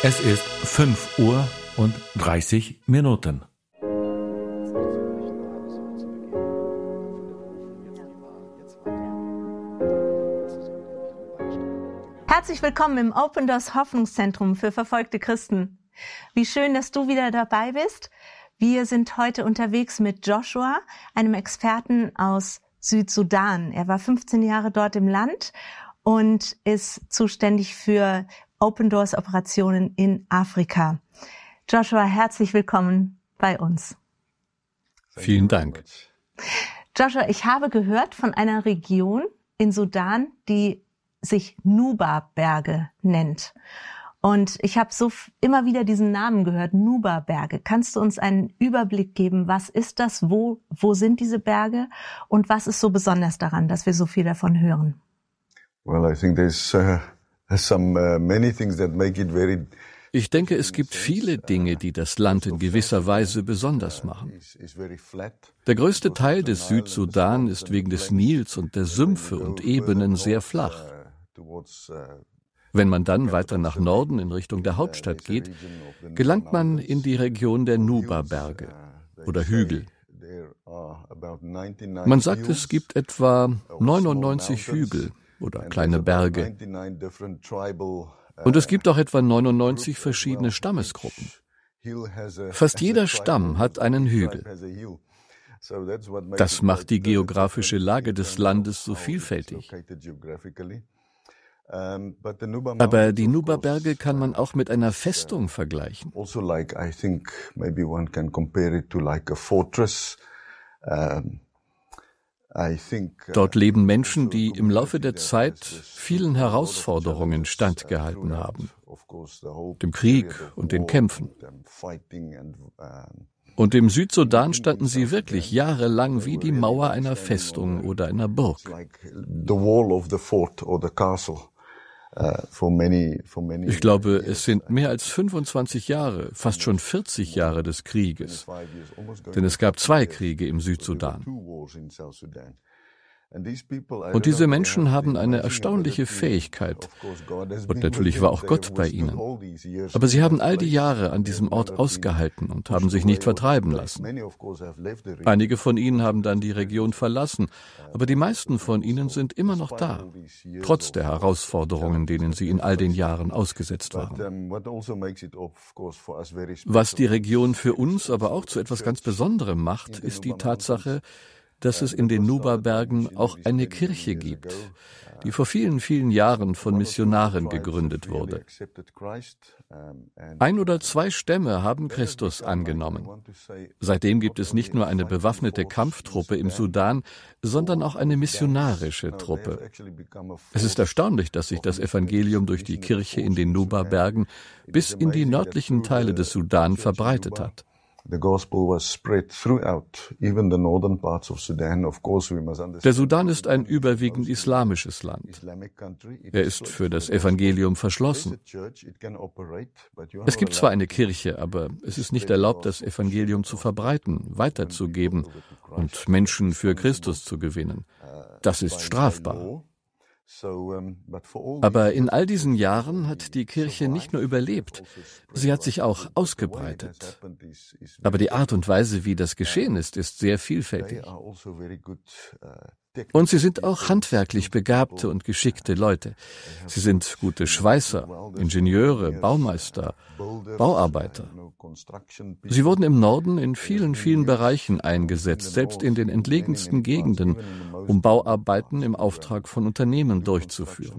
Es ist 5:30 Uhr. Herzlich willkommen im Open Doors Hoffnungszentrum für verfolgte Christen. Wie schön, dass du wieder dabei bist. Wir sind heute unterwegs mit Joshua, einem Experten aus Südsudan. Er war 15 Jahre dort im Land und ist zuständig für Open Doors Operationen in Afrika. Joshua, herzlich willkommen bei uns. Vielen Dank. Joshua, ich habe gehört von einer Region in Sudan, die sich Nuba-Berge nennt. Und ich habe immer wieder diesen Namen gehört, Nuba-Berge. Kannst du uns einen Überblick geben, was ist das, wo sind diese Berge und was ist so besonders daran, dass wir so viel davon hören? Well, I think there's many things that make it very. Ich denke, es gibt viele Dinge, die das Land in gewisser Weise besonders machen. Der größte Teil des Südsudan ist wegen des Nils und der Sümpfe und Ebenen sehr flach. Wenn man dann weiter nach Norden in Richtung der Hauptstadt geht, gelangt man in die Region der Nuba-Berge oder Hügel. Man sagt, es gibt etwa 99 Hügel oder kleine Berge. Und es gibt auch etwa 99 verschiedene Stammesgruppen. Fast jeder Stamm hat einen Hügel. Das macht die geografische Lage des Landes so vielfältig. Aber die Nuba-Berge kann man auch mit einer Festung vergleichen. Dort leben Menschen, die im Laufe der Zeit vielen Herausforderungen standgehalten haben, dem Krieg und den Kämpfen. Und im Südsudan standen sie wirklich jahrelang wie die Mauer einer Festung oder einer Burg. Ich glaube, es sind mehr als 25 Jahre, fast schon 40 Jahre des Krieges. Denn es gab 2 Kriege im Südsudan. Und diese Menschen haben eine erstaunliche Fähigkeit. Und natürlich war auch Gott bei ihnen. Aber sie haben all die Jahre an diesem Ort ausgehalten und haben sich nicht vertreiben lassen. Einige von ihnen haben dann die Region verlassen, aber die meisten von ihnen sind immer noch da, trotz der Herausforderungen, denen sie in all den Jahren ausgesetzt waren. Was die Region für uns aber auch zu etwas ganz Besonderem macht, ist die Tatsache, dass es in den Nuba-Bergen auch eine Kirche gibt, die vor vielen, vielen Jahren von Missionaren gegründet wurde. 1 oder 2 Stämme haben Christus angenommen. Seitdem gibt es nicht nur eine bewaffnete Kampftruppe im Sudan, sondern auch eine missionarische Truppe. Es ist erstaunlich, dass sich das Evangelium durch die Der nördlichen Teile des Sudan verbreitet hat. Der Sudan ist ein überwiegend islamisches Land. Er ist für das Evangelium verschlossen. Es gibt zwar eine Kirche, aber es ist nicht erlaubt, das Evangelium zu verbreiten, weiterzugeben und Menschen für Christus zu gewinnen. Das ist strafbar. Aber in all diesen Jahren hat die Kirche nicht nur überlebt, sie hat sich auch ausgebreitet. Aber die Art und Weise, wie das geschehen ist, ist sehr vielfältig. Und sie sind auch handwerklich begabte und geschickte Leute. Sie sind gute Schweißer, Ingenieure, Baumeister, Bauarbeiter. Sie wurden im Norden in vielen, vielen Bereichen eingesetzt, selbst in den entlegensten Gegenden, um Bauarbeiten im Auftrag von Unternehmen durchzuführen.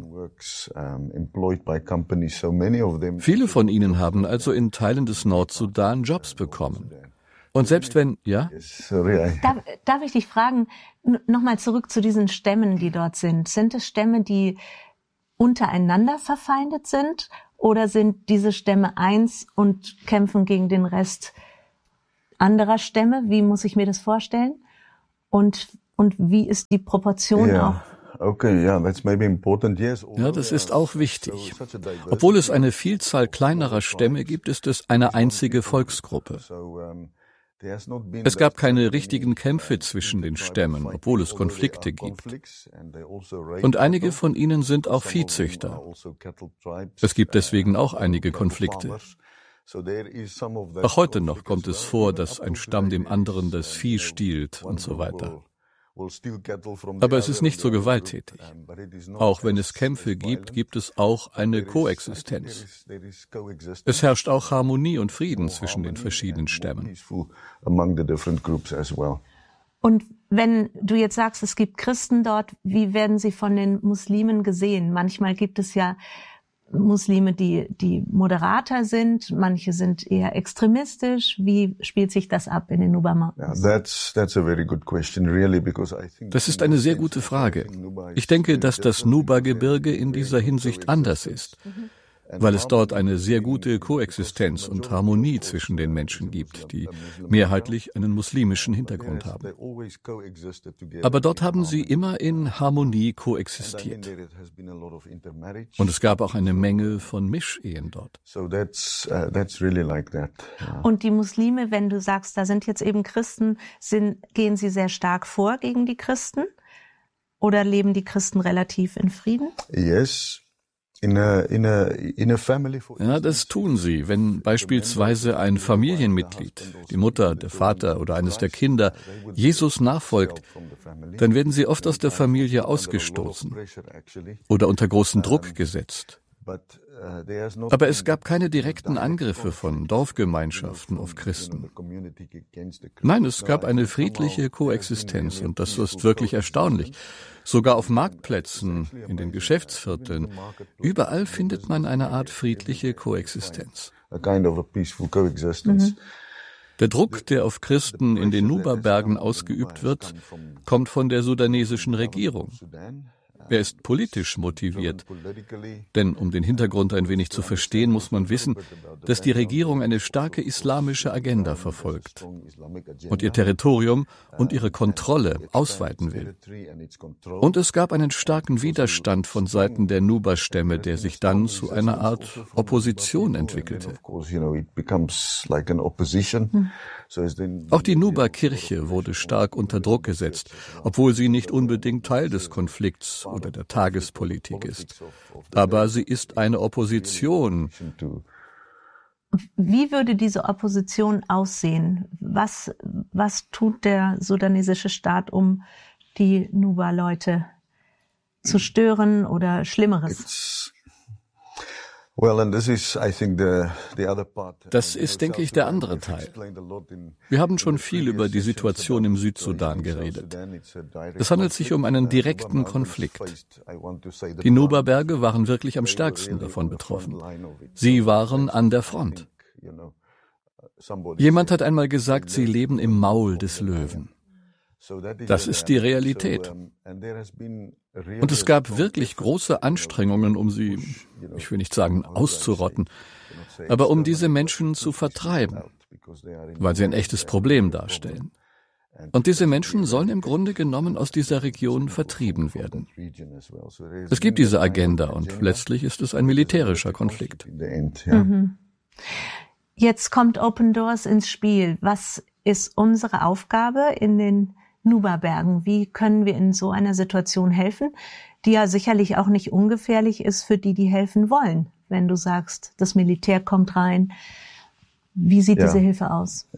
Viele von ihnen haben also in Teilen des Nordsudan Jobs bekommen. Und selbst wenn, ja? Darf ich dich fragen, nochmal zurück zu diesen Stämmen, die dort sind. Sind es Stämme, die untereinander verfeindet sind? Oder sind diese Stämme eins und kämpfen gegen den Rest anderer Stämme? Wie muss ich mir das vorstellen? Und wie ist die Proportion auch? Ja, das ist auch wichtig. Obwohl es eine Vielzahl kleinerer Stämme gibt, ist es eine einzige Volksgruppe. Es gab keine richtigen Kämpfe zwischen den Stämmen, obwohl es Konflikte gibt. Und einige von ihnen sind auch Viehzüchter. Es gibt deswegen auch einige Konflikte. Auch heute noch kommt es vor, dass ein Stamm dem anderen das Vieh stiehlt und so weiter. Aber es ist nicht so gewalttätig. Auch wenn es Kämpfe gibt, gibt es auch eine Koexistenz. Es herrscht auch Harmonie und Frieden zwischen den verschiedenen Stämmen. Und wenn du jetzt sagst, es gibt Christen dort, wie werden sie von den Muslimen gesehen? Manchmal gibt es ja Muslime, die moderater sind, manche sind eher extremistisch. Wie spielt sich das ab in den Nuba Mountains? Das ist eine sehr gute Frage. Ich denke, dass das Nuba-Gebirge in dieser Hinsicht anders ist, weil es dort eine sehr gute Koexistenz und Harmonie zwischen den Menschen gibt, die mehrheitlich einen muslimischen Hintergrund haben. Aber dort haben sie immer in Harmonie koexistiert. Und es gab auch eine Menge von Mischehen dort. Und die Muslime, wenn du sagst, da sind jetzt eben Christen, gehen sie sehr stark vor gegen die Christen? Oder leben die Christen relativ in Frieden? Yes. Ja, das tun sie. Wenn beispielsweise ein Familienmitglied, die Mutter, der Vater oder eines der Kinder, Jesus nachfolgt, dann werden sie oft aus der Familie ausgestoßen oder unter großen Druck gesetzt. Aber es gab keine direkten Angriffe von Dorfgemeinschaften auf Christen. Nein, es gab eine friedliche Koexistenz und das ist wirklich erstaunlich. Sogar auf Marktplätzen, in den Geschäftsvierteln, überall findet man eine Art friedliche Koexistenz. Der Druck, der auf Christen in den Nuba-Bergen ausgeübt wird, kommt von der sudanesischen Regierung. Er ist politisch motiviert. Denn um den Hintergrund ein wenig zu verstehen, muss man wissen, dass die Regierung eine starke islamische Agenda verfolgt und ihr Territorium und ihre Kontrolle ausweiten will. Und es gab einen starken Widerstand von Seiten der Nuba-Stämme, der sich dann zu einer Art Opposition entwickelte. Auch die Nuba-Kirche wurde stark unter Druck gesetzt, obwohl sie nicht unbedingt Teil des Konflikts oder der Tagespolitik ist. Aber sie ist eine Opposition. Wie würde diese Opposition aussehen? Was tut der sudanesische Staat, um die Nuba-Leute zu stören oder Schlimmeres? Das ist, denke ich, der andere Teil. Wir haben schon viel über die Situation im Südsudan geredet. Es handelt sich um einen direkten Konflikt. Die Nuba-Berge waren wirklich am stärksten davon betroffen. Sie waren an der Front. Jemand hat einmal gesagt, sie leben im Maul des Löwen. Das ist die Realität. Und es gab wirklich große Anstrengungen, um sie, ich will nicht sagen auszurotten, aber um diese Menschen zu vertreiben, weil sie ein echtes Problem darstellen. Und diese Menschen sollen im Grunde genommen aus dieser Region vertrieben werden. Es gibt diese Agenda und letztlich ist es ein militärischer Konflikt. Mhm. Jetzt kommt Open Doors ins Spiel. Was ist unsere Aufgabe in den Nuba-Bergen? Wie können wir in so einer Situation helfen, die ja sicherlich auch nicht ungefährlich ist für die, die helfen wollen? Wenn du sagst, das Militär kommt rein, wie sieht diese Hilfe aus?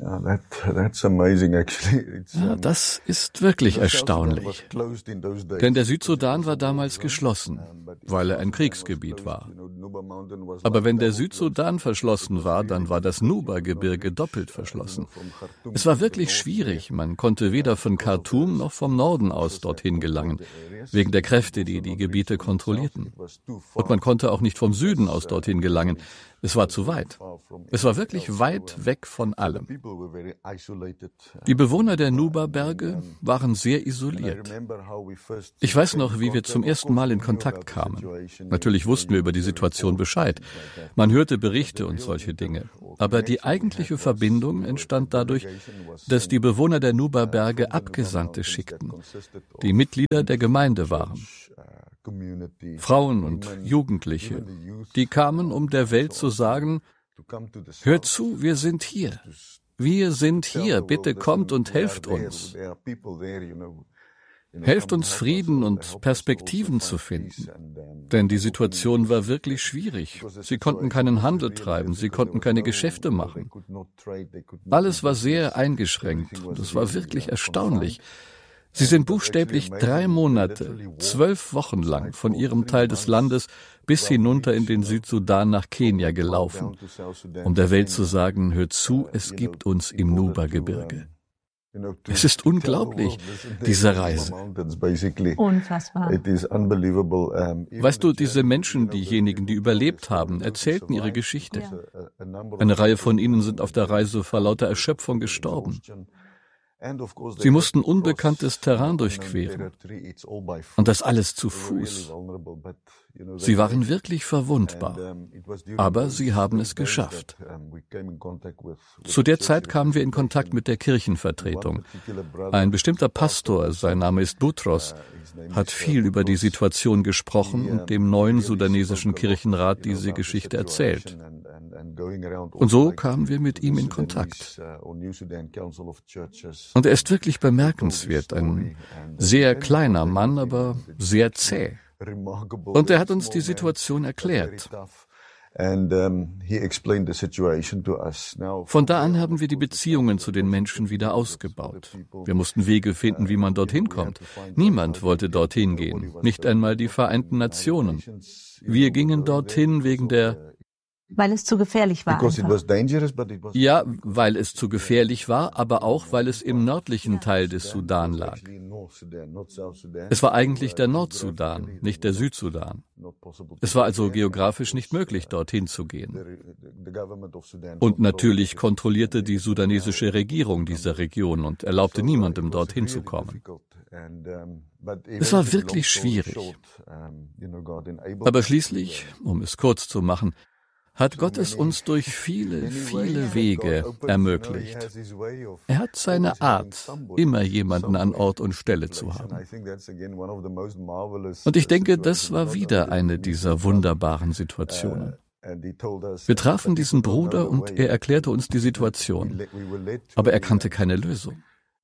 Das ist wirklich erstaunlich. Denn der Südsudan war damals geschlossen, weil er ein Kriegsgebiet war. Aber wenn der Südsudan verschlossen war, dann war das Nuba-Gebirge doppelt verschlossen. Es war wirklich schwierig. Man konnte weder von Khartoum noch vom Norden aus dorthin gelangen, wegen der Kräfte, die die Gebiete kontrollierten. Und man konnte auch nicht vom Süden aus dorthin gelangen. Es war zu weit. Es war wirklich weit weg von allem. Die Bewohner der Nuba-Berge waren sehr isoliert. Ich weiß noch, wie wir zum ersten Mal in Kontakt kamen. Natürlich wussten wir über die Situation Bescheid. Man hörte Berichte und solche Dinge. Aber die eigentliche Verbindung entstand dadurch, dass die Bewohner der Nuba-Berge Abgesandte schickten, die Mitglieder der Gemeinde waren. Frauen und Jugendliche, die kamen, um der Welt zu sagen, hört zu, wir sind hier. wir sind hier, bitte kommt und helft uns. Helft uns, Frieden und Perspektiven zu finden. Denn die Situation war wirklich schwierig. Sie konnten keinen Handel treiben, sie konnten keine Geschäfte machen. Alles war sehr eingeschränkt und es war wirklich erstaunlich. Sie sind buchstäblich 3 Monate, 12 Wochen lang von ihrem Teil des Landes bis hinunter in den Südsudan nach Kenia gelaufen, um der Welt zu sagen, hört zu, es gibt uns im Nuba-Gebirge. Es ist unglaublich, diese Reise. Unfassbar. Weißt du, diese Menschen, diejenigen, die überlebt haben, erzählten ihre Geschichte. Eine Reihe von ihnen sind auf der Reise vor lauter Erschöpfung gestorben. Sie mussten unbekanntes Terrain durchqueren. Und das alles zu Fuß. Sie waren wirklich verwundbar. Aber sie haben es geschafft. Zu der Zeit kamen wir in Kontakt mit der Kirchenvertretung. Ein bestimmter Pastor, sein Name ist Boutros, hat viel über die Situation gesprochen und dem neuen sudanesischen Kirchenrat diese Geschichte erzählt. Und so kamen wir mit ihm in Kontakt. Und er ist wirklich bemerkenswert, ein sehr kleiner Mann, aber sehr zäh. Und er hat uns die Situation erklärt. Von da an haben wir die Beziehungen zu den Menschen wieder ausgebaut. Wir mussten Wege finden, wie man dorthin kommt. Niemand wollte dorthin gehen, nicht einmal die Vereinten Nationen. Wir gingen dorthin wegen der... Weil es zu gefährlich war. Ja, weil es zu gefährlich war, aber auch, weil es im nördlichen Teil des Sudan lag. Es war eigentlich der Nordsudan, nicht der Südsudan. Es war also geografisch nicht möglich, dorthin zu gehen. Und natürlich kontrollierte die sudanesische Regierung diese Region und erlaubte niemandem, dorthin zu kommen. Es war wirklich schwierig. Aber schließlich, um es kurz zu machen, hat Gott es uns durch viele, viele Wege ermöglicht. Er hat seine Art, immer jemanden an Ort und Stelle zu haben. Und ich denke, das war wieder eine dieser wunderbaren Situationen. Wir trafen diesen Bruder und er erklärte uns die Situation, aber er kannte keine Lösung.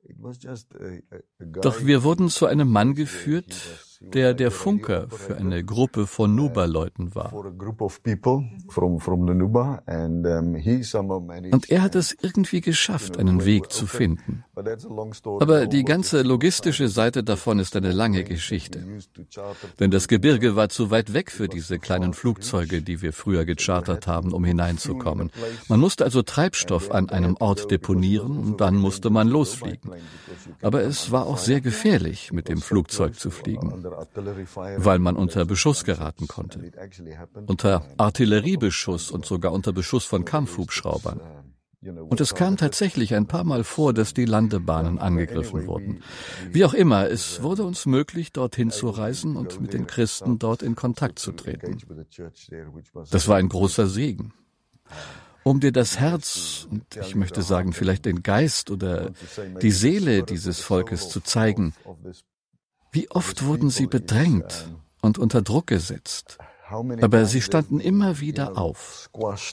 Doch wir wurden zu einem Mann geführt, der der Funker für eine Gruppe von Nuba-Leuten war. Und er hat es irgendwie geschafft, einen Weg zu finden. Aber die ganze logistische Seite davon ist eine lange Geschichte. Denn das Gebirge war zu weit weg für diese kleinen Flugzeuge, die wir früher gechartert haben, um hineinzukommen. Man musste also Treibstoff an einem Ort deponieren und dann musste man losfliegen. Aber es war auch sehr gefährlich, mit dem Flugzeug zu fliegen, weil man unter Beschuss geraten konnte. Unter Artilleriebeschuss und sogar unter Beschuss von Kampfhubschraubern. Und es kam tatsächlich ein paar Mal vor, dass die Landebahnen angegriffen wurden. Wie auch immer, es wurde uns möglich, dorthin zu reisen und mit den Christen dort in Kontakt zu treten. Das war ein großer Segen. Um dir das Herz, und ich möchte sagen, vielleicht den Geist oder die Seele dieses Volkes zu zeigen, wie oft wurden sie bedrängt und unter Druck gesetzt. Aber sie standen immer wieder auf.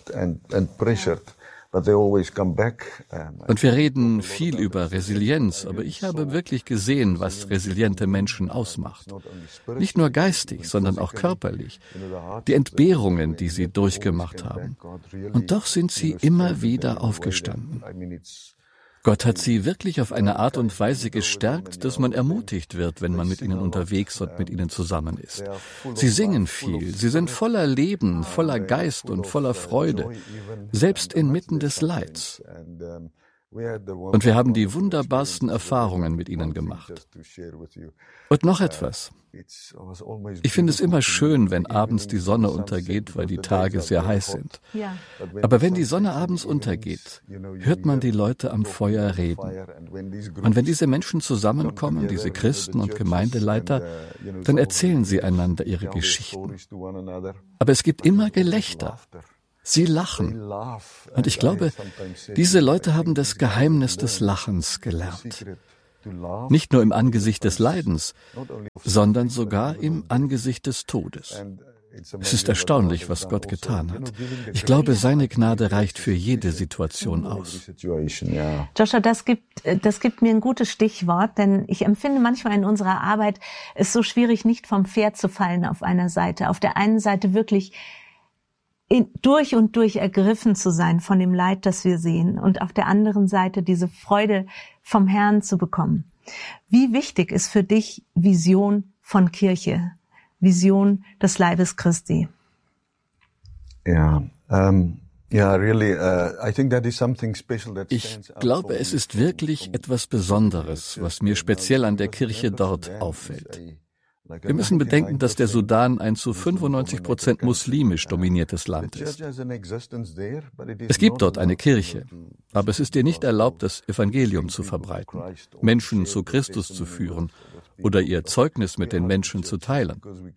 Und wir reden viel über Resilienz, aber ich habe wirklich gesehen, was resiliente Menschen ausmacht. Nicht nur geistig, sondern auch körperlich. Die Entbehrungen, die sie durchgemacht haben. Und doch sind sie immer wieder aufgestanden. Gott hat sie wirklich auf eine Art und Weise gestärkt, dass man ermutigt wird, wenn man mit ihnen unterwegs und mit ihnen zusammen ist. Sie singen viel, sie sind voller Leben, voller Geist und voller Freude, selbst inmitten des Leids. Und wir haben die wunderbarsten Erfahrungen mit ihnen gemacht. Und noch etwas. Ich finde es immer schön, wenn abends die Sonne untergeht, weil die Tage sehr heiß sind. Aber wenn die Sonne abends untergeht, hört man die Leute am Feuer reden. Und wenn diese Menschen zusammenkommen, diese Christen und Gemeindeleiter, dann erzählen sie einander ihre Geschichten. Aber es gibt immer Gelächter. Sie lachen. Und ich glaube, diese Leute haben das Geheimnis des Lachens gelernt. Nicht nur im Angesicht des Leidens, sondern sogar im Angesicht des Todes. Es ist erstaunlich, was Gott getan hat. Ich glaube, seine Gnade reicht für jede Situation aus. Joshua, das gibt mir ein gutes Stichwort, denn ich empfinde manchmal in unserer Arbeit es so schwierig, nicht vom Pferd zu fallen auf einer Seite. Auf der einen Seite wirklich durch und durch ergriffen zu sein von dem Leid, das wir sehen, und auf der anderen Seite diese Freude vom Herrn zu bekommen. Wie wichtig ist für dich Vision von Kirche, Vision des Leibes Christi? Ich glaube, es ist wirklich etwas Besonderes, was mir speziell an der Kirche dort auffällt. Wir müssen bedenken, dass der Sudan ein zu 95% muslimisch dominiertes Land ist. Es gibt dort eine Kirche, aber es ist ihr nicht erlaubt, das Evangelium zu verbreiten, Menschen zu Christus zu führen oder ihr Zeugnis mit den Menschen zu teilen.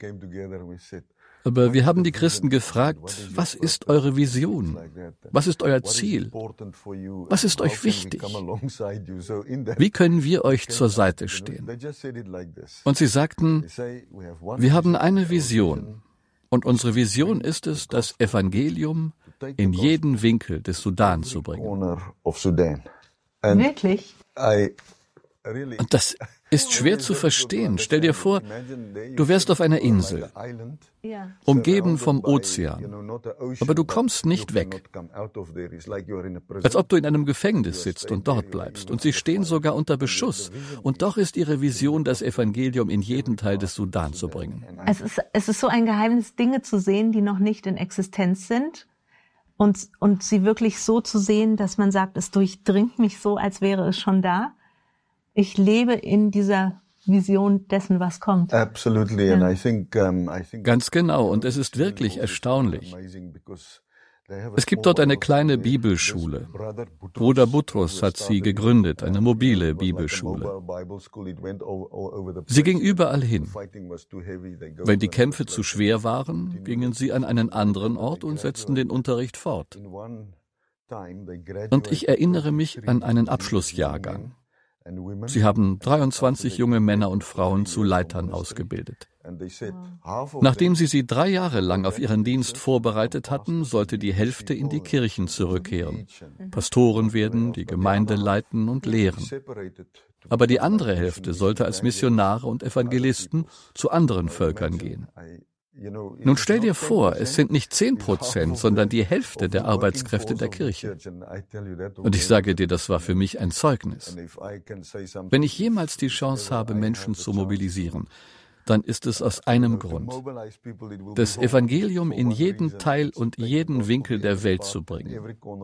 Aber wir haben die Christen gefragt, was ist eure Vision? Was ist euer Ziel? Was ist euch wichtig? Wie können wir euch zur Seite stehen? Und sie sagten, wir haben eine Vision. Und unsere Vision ist es, das Evangelium in jeden Winkel des Sudan zu bringen. Wirklich? Und das ist schwer zu verstehen. Stell dir vor, du wärst auf einer Insel, umgeben vom Ozean, aber du kommst nicht weg. Als ob du in einem Gefängnis sitzt und dort bleibst. Und sie stehen sogar unter Beschuss. Und doch ist ihre Vision, das Evangelium in jeden Teil des Sudan zu bringen. Es ist so ein Geheimnis, Dinge zu sehen, die noch nicht in Existenz sind. Und sie wirklich so zu sehen, dass man sagt, es durchdringt mich so, als wäre es schon da. Ich lebe in dieser Vision dessen, was kommt. Absolutely, and I think Ganz genau, und es ist wirklich erstaunlich. Es gibt dort eine kleine Bibelschule. Bruder Butros hat sie gegründet, eine mobile Bibelschule. Sie ging überall hin. Wenn die Kämpfe zu schwer waren, gingen sie an einen anderen Ort und setzten den Unterricht fort. Und ich erinnere mich an einen Abschlussjahrgang. Sie haben 23 junge Männer und Frauen zu Leitern ausgebildet. Nachdem sie 3 Jahre lang auf ihren Dienst vorbereitet hatten, sollte die Hälfte in die Kirchen zurückkehren, Pastoren werden, die Gemeinde leiten und lehren. Aber die andere Hälfte sollte als Missionare und Evangelisten zu anderen Völkern gehen. Nun stell dir vor, es sind nicht 10%, sondern die Hälfte der Arbeitskräfte der Kirche. Und ich sage dir, das war für mich ein Zeugnis. Wenn ich jemals die Chance habe, Menschen zu mobilisieren, dann ist es aus einem Grund: das Evangelium in jeden Teil und jeden Winkel der Welt zu bringen.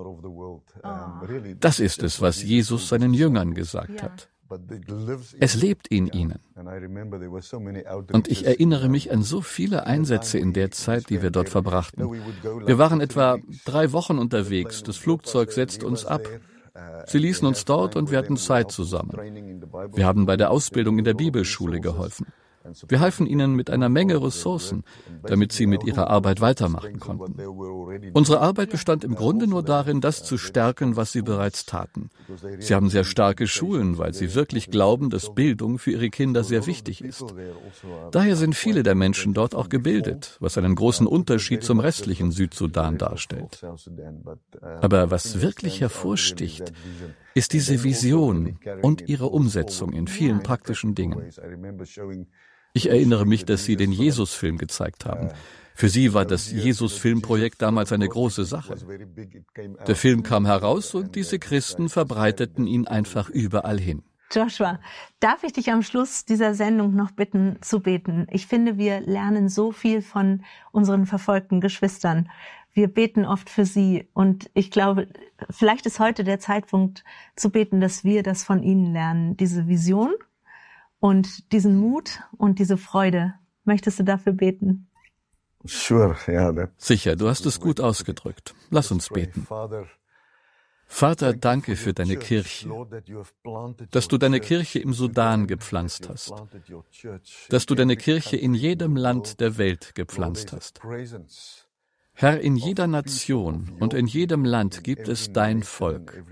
Das ist es, was Jesus seinen Jüngern gesagt hat. Es lebt in ihnen. Und ich erinnere mich an so viele Einsätze in der Zeit, die wir dort verbrachten. Wir waren etwa 3 Wochen unterwegs. Das Flugzeug setzte uns ab. Sie ließen uns dort und wir hatten Zeit zusammen. Wir haben bei der Ausbildung in der Bibelschule geholfen. Wir halfen ihnen mit einer Menge Ressourcen, damit sie mit ihrer Arbeit weitermachen konnten. Unsere Arbeit bestand im Grunde nur darin, das zu stärken, was sie bereits taten. Sie haben sehr starke Schulen, weil sie wirklich glauben, dass Bildung für ihre Kinder sehr wichtig ist. Daher sind viele der Menschen dort auch gebildet, was einen großen Unterschied zum restlichen Südsudan darstellt. Aber was wirklich hervorsticht, ist diese Vision und ihre Umsetzung in vielen praktischen Dingen. Ich erinnere mich, dass Sie den Jesus-Film gezeigt haben. Für sie war das Jesus-Filmprojekt damals eine große Sache. Der Film kam heraus und diese Christen verbreiteten ihn einfach überall hin. Joshua, darf ich dich am Schluss dieser Sendung noch bitten, zu beten? Ich finde, wir lernen so viel von unseren verfolgten Geschwistern. Wir beten oft für sie und ich glaube, vielleicht ist heute der Zeitpunkt zu beten, dass wir das von ihnen lernen, diese Vision und diesen Mut und diese Freude. Möchtest du dafür beten? Sure, yeah, Sicher, du hast es gut ausgedrückt. Lass uns beten. Vater, danke für deine Kirche, dass du deine Kirche im Sudan gepflanzt hast, dass du deine Kirche in jedem Land der Welt gepflanzt hast. Herr, in jeder Nation und in jedem Land gibt es dein Volk.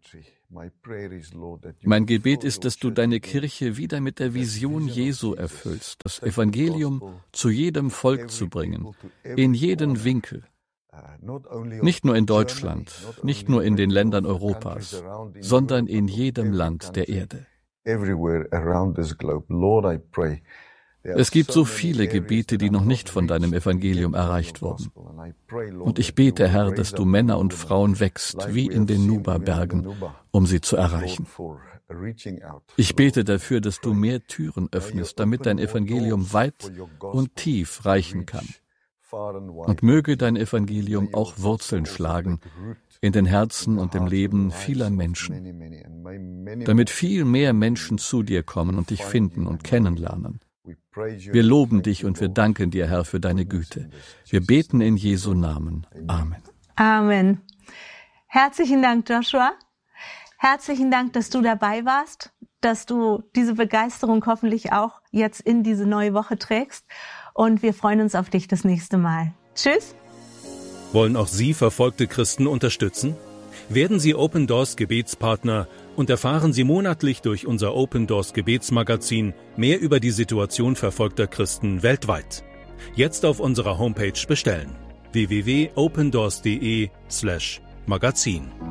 Mein Gebet ist, dass du deine Kirche wieder mit der Vision Jesu erfüllst, das Evangelium zu jedem Volk zu bringen, in jeden Winkel. Nicht nur in Deutschland, nicht nur in den Ländern Europas, sondern in jedem Land der Erde. Es gibt so viele Gebiete, die noch nicht von deinem Evangelium erreicht wurden. Und ich bete, Herr, dass du Männer und Frauen wächst, wie in den Nuba-Bergen, um sie zu erreichen. Ich bete dafür, dass du mehr Türen öffnest, damit dein Evangelium weit und tief reichen kann. Und möge dein Evangelium auch Wurzeln schlagen in den Herzen und im Leben vieler Menschen, damit viel mehr Menschen zu dir kommen und dich finden und kennenlernen. Wir loben dich und wir danken dir, Herr, für deine Güte. Wir beten in Jesu Namen. Amen. Amen. Herzlichen Dank, Joshua. Herzlichen Dank, dass du dabei warst, dass du diese Begeisterung hoffentlich auch jetzt in diese neue Woche trägst. Und wir freuen uns auf dich das nächste Mal. Tschüss. Wollen auch Sie verfolgte Christen unterstützen? Werden Sie Open Doors Gebetspartner und erfahren Sie monatlich durch unser Open Doors Gebetsmagazin mehr über die Situation verfolgter Christen weltweit. Jetzt auf unserer Homepage bestellen: www.opendoors.de/magazin.